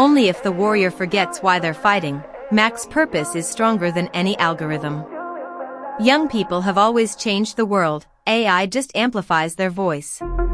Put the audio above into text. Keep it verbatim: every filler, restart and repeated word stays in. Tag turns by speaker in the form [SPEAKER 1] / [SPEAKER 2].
[SPEAKER 1] Only if the warrior forgets why they're fighting, Mac's purpose is stronger than any algorithm. Young people have always changed the world, A I just amplifies their voice.